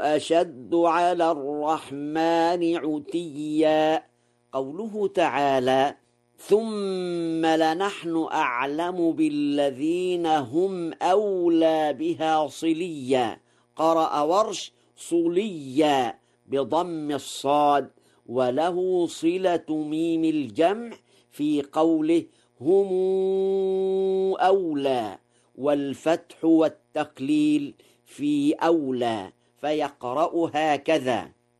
أشد على الرحمن عتيا. قوله تعالى ثم لنحن أعلم بالذين هم أولى بها صليا، قرأ ورش صليا بضم الصاد، وله صلة ميم الجمع في قوله هم أولى، والفتح والتقليل في أولى، فيقرأ هكذا